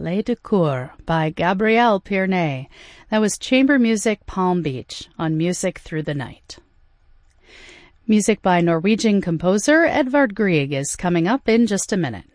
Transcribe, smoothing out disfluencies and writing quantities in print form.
Ballet de Cour by Gabrielle Pierney. That was Chamber Music Palm Beach on Music Through the Night. Music by Norwegian composer Edvard Grieg is coming up in just a minute.